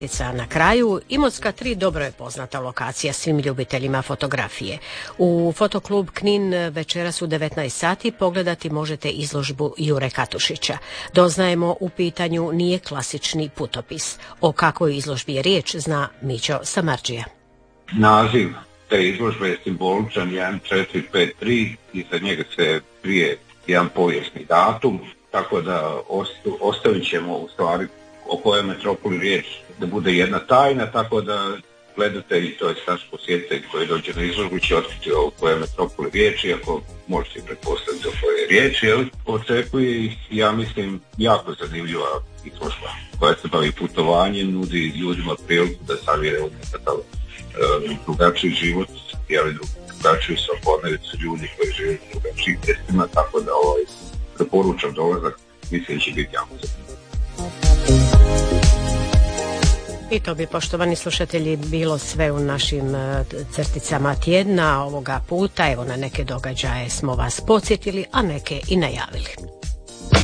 Na kraju, Imotska 3 dobro je poznata lokacija svim ljubiteljima fotografije. U Fotoklub Knin večeras u 19 sati pogledati možete izložbu Jure Katušića. Doznajemo, u pitanju nije klasični putopis. O kakvoj izložbi je riječ zna Mićo Samardžija. Naziv te izložbe je simboličan 1453, iza njega se krije jedan povijesni datum, tako da ostavit ćemo u stvari o kojoj metropoli riječ da bude jedna tajna, tako da gledatelji, to je naš posjetitelj koji dođe na izložbu će otkriti o kojoj metropoli riječ, iako možete i pretpostaviti o kojoj je riječ, očekuje, ja mislim, jako zanimljiva izložba koja se bavi putovanjem, nudi ljudima priliku da savjere od nekakav drugačiji život, drugačiju svakodnevicu ljudi koji žive u drugačijim mjestima, tako da preporučam dolazak, mislim će biti jako zanimljivo. I to bi, poštovani slušatelji, bilo sve u našim crticama tjedna ovoga puta. Evo, na neke događaje smo vas podsjetili, a neke i najavili.